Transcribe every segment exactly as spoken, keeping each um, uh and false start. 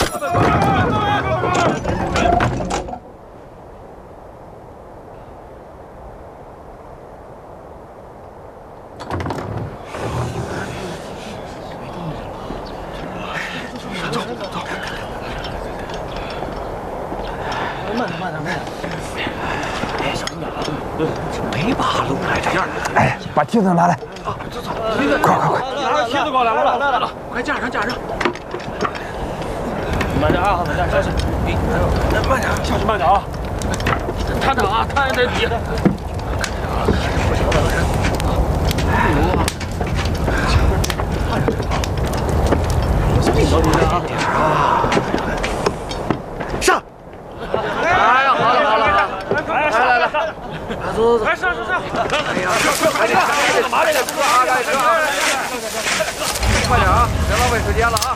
没把路来这样的。 哎，把梯子拿来。啊，走走，快快快！ 梯子过来了，来了，快架上架上。慢点啊，慢点，小心。慢点，下去慢点啊。探探啊，探在底。哎呦！小心点啊！上！哎呀，好了好了好了，来来来，走走走，来上上上！哎呀，快点，干嘛这个车啊？这车啊！快点啊，别浪费时间了啊！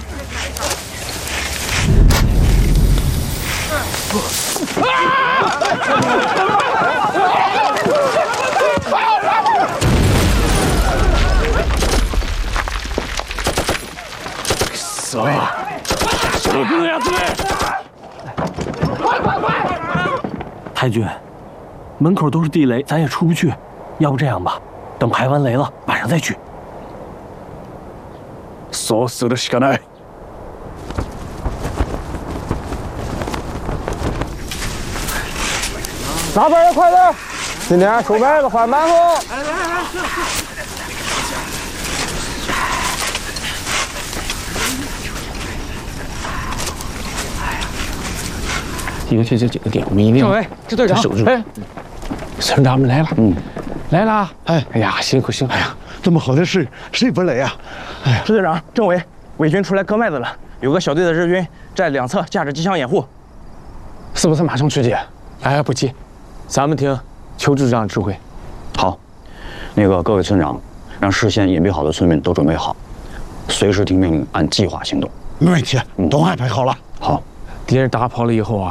死了！都跟呀对！快快快！太君，门口都是地雷，咱也出不去。要不这样吧，等排完雷了，晚上再去。そうするしかない。 上班的快点，今天收麦子换馒头。来来来， 几个去就几个点，我们一定。 政委，支队长， 守住。哎，村长们来了，嗯，来了。哎，哎呀，辛苦辛苦。哎呀， 这么好的事，谁不来呀？哎呀， 支队长，政委，伪军出来割麦子了，有个小队的日军在两侧架着机枪掩护， 是不是马上去接？哎，不急，咱们听邱支长指挥。 好，那个各位村长，让事先隐蔽好的村民都准备好，随时听命令，按计划行动。 没问题，都安排好了。 好， 敌人打跑了以后啊。